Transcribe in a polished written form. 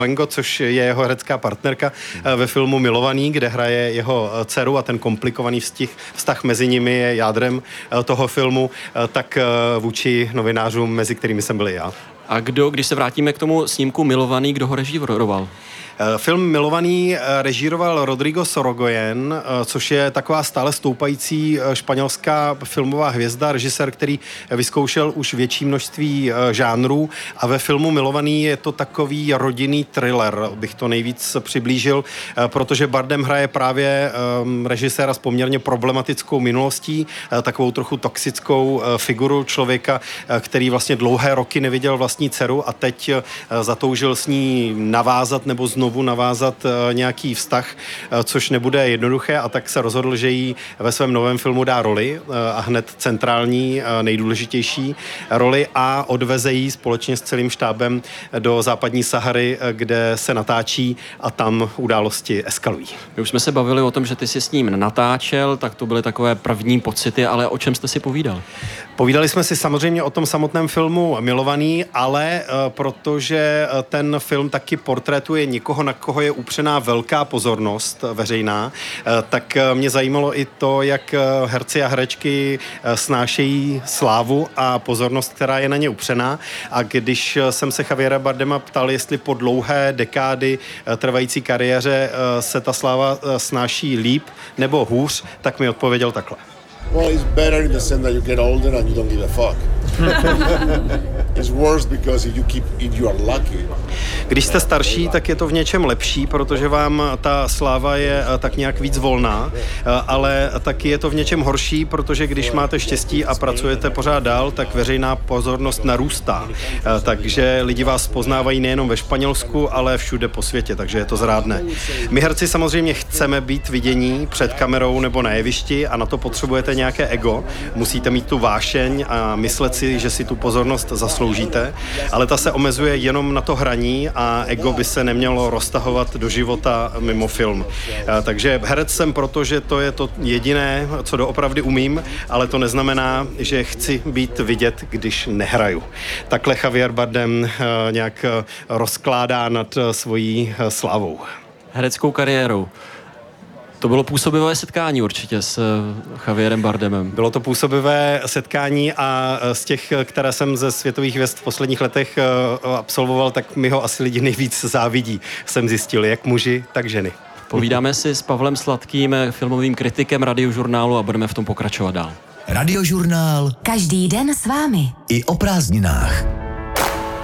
Wengo, což je jeho herecká partnerka ve filmu Milovaný, kde hraje jeho dceru a ten komplikovaný vztah mezi nimi je jádrem toho filmu, tak vůči novinářům, mezi kterými jsem byl já. A když se vrátíme k tomu snímku Milovaný, kdo ho režíroval? Film Milovaný režíroval Rodrigo Sorogoyen, což je taková stále stoupající španělská filmová hvězda, režisér, který vyzkoušel už větší množství žánrů a ve filmu Milovaný je to takový rodinný thriller, bych to nejvíc přiblížil, protože Bardem hraje právě režiséra s poměrně problematickou minulostí, takovou trochu toxickou figuru člověka, který vlastně dlouhé roky neviděl vlastní dceru a teď zatoužil s ní navázat nebo znovu navázat nějaký vztah, což nebude jednoduché a tak se rozhodl, že jí ve svém novém filmu dá roli a hned centrální, nejdůležitější roli a odveze jí společně s celým štábem do západní Sahary, kde se natáčí a tam události eskalují. My už jsme se bavili o tom, že ty jsi s ním natáčel, tak to byly takové první pocity, ale o čem jste si povídal? Povídali jsme si samozřejmě o tom samotném filmu Milovaný, ale protože ten film taky portrétuje někoho, na koho je upřená velká pozornost veřejná, tak mě zajímalo i to, jak herci a herečky snášejí slávu a pozornost, která je na ně upřená. A když jsem se Javiera Bardema ptal, jestli po dlouhé dekády trvající kariéře se ta sláva snáší líp nebo hůř, tak mi odpověděl takhle. Well, it's better in the sense that you get older and you don't give a fuck. It's worse because if you are lucky. Když jste starší, tak je to v něčem lepší, protože vám ta sláva je tak nějak víc volná, ale taky je to v něčem horší, protože když máte štěstí a pracujete pořád dál, tak veřejná pozornost narůstá. Takže lidi vás poznávají nejenom ve Španělsku, ale všude po světě, takže je to zrádné. My herci samozřejmě chceme být vidění před kamerou nebo na jevišti a na to potřebujete nějaké ego. Musíte mít tu vášeň a myslet si, že si tu pozornost zasloužíte, ale ta se omezuje jenom na to hraní a ego by se nemělo roztahovat do života mimo film. Takže herec jsem proto, že to je to jediné, co doopravdy umím, ale to neznamená, že chci být vidět, když nehraju. Takhle Javier Bardem nějak rozkládá nad svojí slávou. Hereckou kariérou. To bylo působivé setkání určitě s Javierem Bardemem. Bylo to působivé setkání a z těch, které jsem ze světových hvězd v posledních letech absolvoval, tak mi ho asi lidi nejvíc závidí. Jsem zjistil, jak muži, tak ženy. Povídáme si s Pavlem Sladkým, filmovým kritikem Radiožurnálu a budeme v tom pokračovat dál. Radiožurnál. Každý den s vámi. I o prázdninách.